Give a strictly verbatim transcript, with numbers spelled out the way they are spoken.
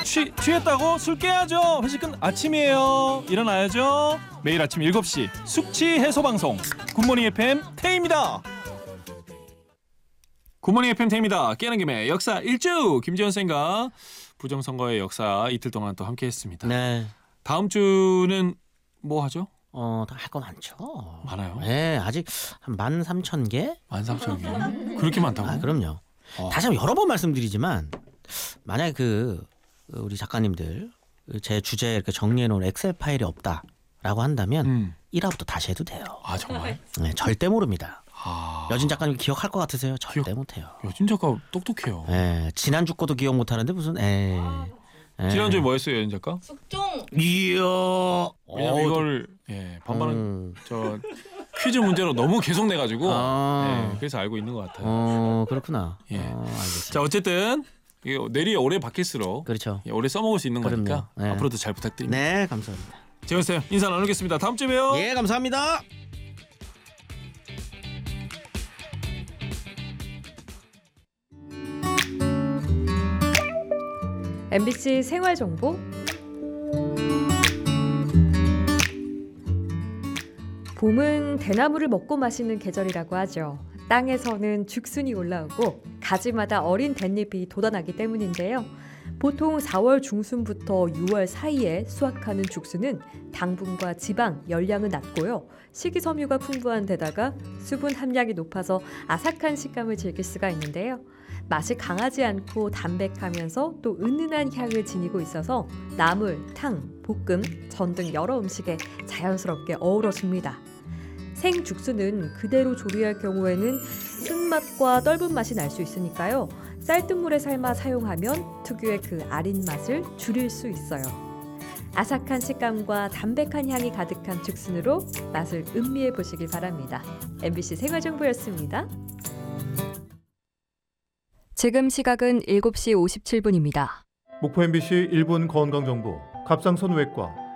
취, 취했다고? 술 깨야죠. 회식은 아침이에요. 일어나야죠. 매일 아침 일곱 시 숙취 해소 방송 굿모닝 에프엠 태희입니다. 굿모닝 에프엠 태희입니다. 깨는 김에 역사 일주 김지현 쌤과 부정선거의 역사 이틀 동안 또 함께했습니다. 네. 다음 주는 뭐 하죠? 어, 할 거 많죠. 많아요? 네, 아직 한 만 삼천 개? 만 삼천 개? 그렇게 많다고? 아, 그럼요. 어. 다시 한번 여러 번 말씀드리지만 만약에 그 우리 작가님들 제 주제에 이렇게 정리해 놓은 엑셀 파일이 없다라고 한다면 음. 일 화부터 다시 해도 돼요. 아 정말? 네, 절대 모릅니다. 아... 여진 작가님 기억할 것 같으세요? 절대 기억... 못해요. 여진 작가 똑똑해요. 네, 지난주 거도 기억 못하는데 무슨 에. 에. 지난주에 뭐 했어요, 여진 작가? 숙종. 이야. 왜냐면 어, 이걸 예, 반반은 음. 저 퀴즈 문제로 너무 계속 내가지고 아. 예, 그래서 알고 있는 것 같아요. 어, 그렇구나. 예. 어, 알겠습니다. 자 어쨌든 이게 내리 오래 바뀔수록 그렇죠. 예, 오래 써먹을 수 있는 그럼요. 거니까 네. 앞으로도 잘 부탁드립니다. 네, 감사합니다. 재현 쌤 인사 나누겠습니다. 다음 주에 봬요. 예, 감사합니다. 엠비씨 생활정보 봄은 대나무를 먹고 마시는 계절이라고 하죠. 땅에서는 죽순이 올라오고 가지마다 어린 댄잎이 돋아나기 때문인데요. 보통 사월 중순부터 유월 사이에 수확하는 죽순은 당분과 지방, 열량은 낮고요. 식이섬유가 풍부한 데다가 수분 함량이 높아서 아삭한 식감을 즐길 수가 있는데요. 맛이 강하지 않고 담백하면서 또 은은한 향을 지니고 있어서 나물, 탕, 볶음, 전 등 여러 음식에 자연스럽게 어우러집니다. 생죽순은 그대로 조리할 경우에는 쓴맛과 떫은 맛이 날 수 있으니까요. 쌀뜨물에 삶아 사용하면 특유의 그 아린 맛을 줄일 수 있어요. 아삭한 식감과 담백한 향이 가득한 죽순으로 맛을 음미해 보시길 바랍니다. 엠비씨 생활정보였습니다. 지금 시각은 일곱 시 오십칠 분입니다. 목포 엠비씨 일 분 건강정보 갑상선 외과